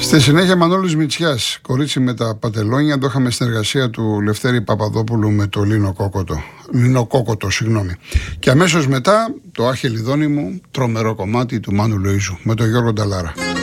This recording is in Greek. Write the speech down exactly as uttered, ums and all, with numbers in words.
Στη συνέχεια Μανώλης Μητσιάς, κορίτσι με τα παντελόνια, το είχαμε συνεργασία του Λευτέρη Παπαδόπουλου με το Λίνο Κόκοτο. Λίνο Κόκοτο, συγγνώμη. Και αμέσως μετά το Άχε Λιδόνι μου, τρομερό κομμάτι του Μάνου Λοΐζου με τον Γιώργο Νταλάρα.